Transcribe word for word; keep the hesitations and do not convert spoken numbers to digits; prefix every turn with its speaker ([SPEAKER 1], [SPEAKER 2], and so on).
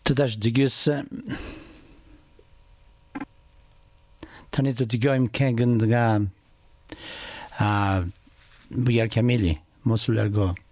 [SPEAKER 1] Tadash digüse tanito digoim kengen daga a buyar kamili mosulargo